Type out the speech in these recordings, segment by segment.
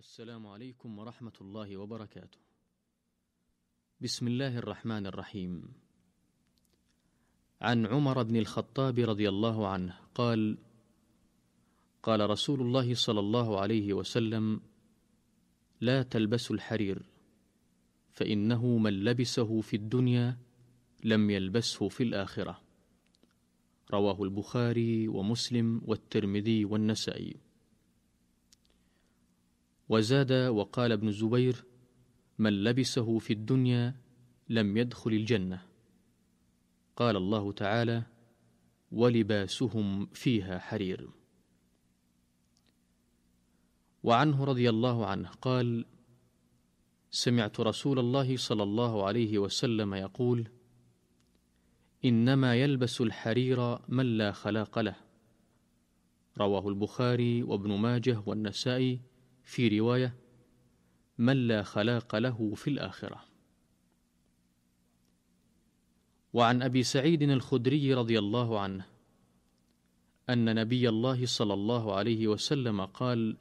السلام عليكم ورحمة الله وبركاته. بسم الله الرحمن الرحيم. عن عمر بن الخطاب رضي الله عنه قال: قال رسول الله صلى الله عليه وسلم: لا تلبسوا الحرير، فإنه من لبسه في الدنيا لم يلبسه في الآخرة. رواه البخاري ومسلم والترمذي والنسائي. وزاد وقال ابن الزبير: من لبسه في الدنيا لم يدخل الجنة. قال الله تعالى: ولباسهم فيها حرير. وعنه رضي الله عنه قال: سمعت رسول الله صلى الله عليه وسلم يقول: إنما يلبس الحرير من لا خلاق له. رواه البخاري وابن ماجه والنسائي في رواية: من لا خلاق له في الآخرة. وعن أبي سعيد الخدري رضي الله عنه أن نبي الله صلى الله عليه وسلم قال: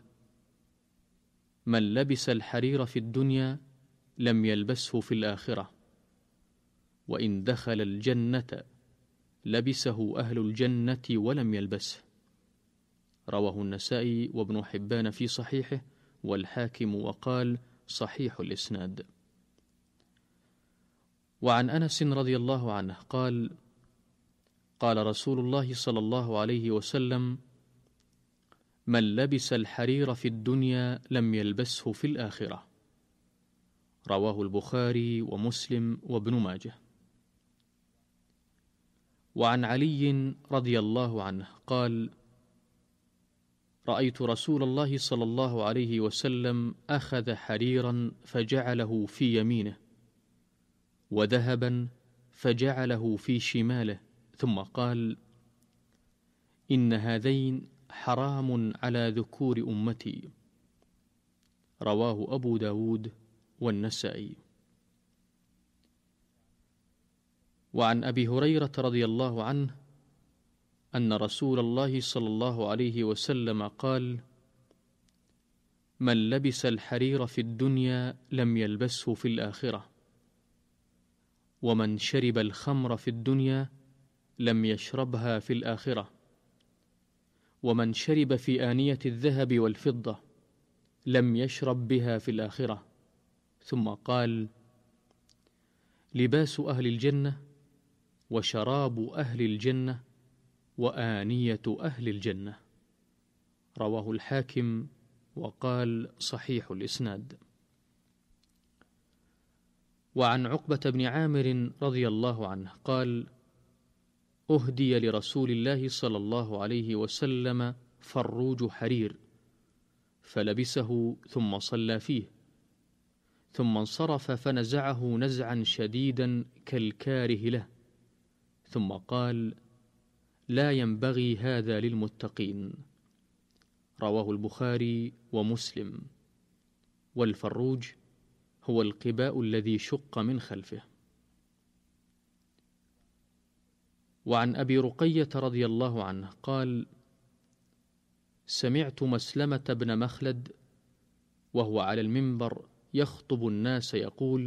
من لبس الحرير في الدنيا لم يلبسه في الآخرة، وإن دخل الجنة لبسه أهل الجنة ولم يلبسه. رواه النسائي وابن حبان في صحيحه والحاكم وقال: صحيح الإسناد. وعن أنس رضي الله عنه قال: قال رسول الله صلى الله عليه وسلم: من لبس الحرير في الدنيا لم يلبسه في الآخرة. رواه البخاري ومسلم وابن ماجه. وعن علي رضي الله عنه قال: رأيت رسول الله صلى الله عليه وسلم أخذ حريرا فجعله في يمينه، وذهبا فجعله في شماله، ثم قال: إن هذين حرام على ذكور أمتي. رواه أبو داود والنسائي. وعن أبي هريرة رضي الله عنه أن رسول الله صلى الله عليه وسلم قال: من لبس الحرير في الدنيا لم يلبسه في الآخرة، ومن شرب الخمر في الدنيا لم يشربها في الآخرة، ومن شرب في آنية الذهب والفضة لم يشرب بها في الآخرة. ثم قال: لباس أهل الجنة وشراب أهل الجنة وآنية أهل الجنة. رواه الحاكم وقال: صحيح الإسناد. وعن عقبة بن عامر رضي الله عنه قال: أهدي لرسول الله صلى الله عليه وسلم فروج حرير، فلبسه ثم صلى فيه، ثم انصرف فنزعه نزعا شديدا كالكاره له، ثم قال: لا ينبغي هذا للمتقين. رواه البخاري ومسلم. والفروج هو القباء الذي شق من خلفه. وعن أبي رقية رضي الله عنه قال: سمعت مسلمة بن مخلد وهو على المنبر يخطب الناس يقول: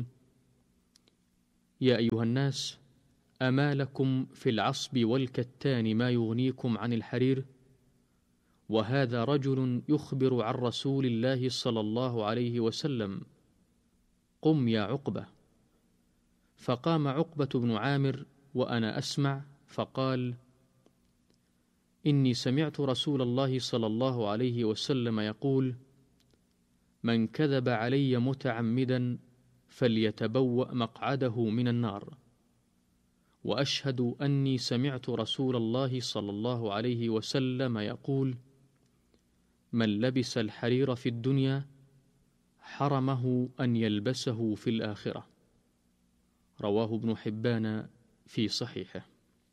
يا أيها الناس، أما لكم في العصب والكتان ما يغنيكم عن الحرير؟ وهذا رجل يخبر عن رسول الله صلى الله عليه وسلم. قم يا عقبة. فقام عقبة بن عامر وأنا أسمع فقال: إني سمعت رسول الله صلى الله عليه وسلم يقول: من كذب علي متعمدا فليتبوأ مقعده من النار. وأشهد أني سمعت رسول الله صلى الله عليه وسلم يقول: من لبس الحرير في الدنيا حرمه أن يلبسه في الآخرة. رواه ابن حبان في صحيحه.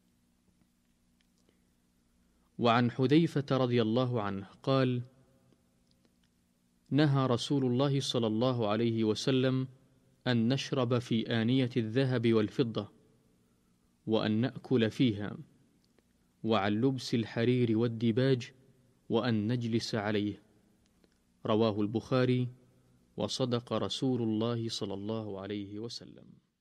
وعن حذيفة رضي الله عنه قال: نهى رسول الله صلى الله عليه وسلم أن نشرب في آنية الذهب والفضة، وأن نأكل فيها، وعن لبس الحرير والديباج، وأن نجلس عليه. رواه البخاري. وصدق رسول الله صلى الله عليه وسلم.